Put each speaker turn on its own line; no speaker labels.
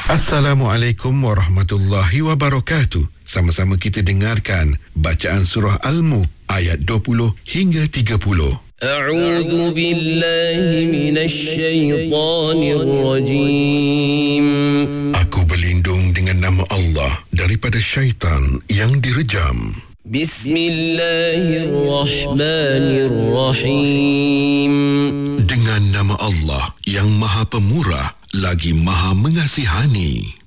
Assalamualaikum warahmatullahi wabarakatuh. Sama-sama kita dengarkan bacaan surah Al-Mulk ayat 20 hingga 30.
A'udzu billahi minasy syaithanir rajim.
Aku berlindung dengan nama Allah daripada syaitan yang direjam.
Bismillahirrahmanirrahim.
Dengan nama Allah yang Maha Pemurah lagi Maha Mengasihani.